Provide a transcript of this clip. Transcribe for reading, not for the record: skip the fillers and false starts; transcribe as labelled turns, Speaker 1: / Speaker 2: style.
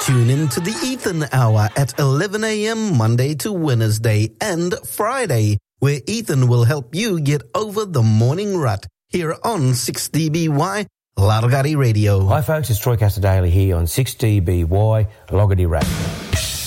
Speaker 1: Tune in to the Ethan Hour at 11 a.m. Monday to Wednesday and Friday, where Ethan will help you get over the morning rut here on 6DBY Largati Radio.
Speaker 2: Hi folks, it's Troy Casterdaly here on 6DBY Largati Radio.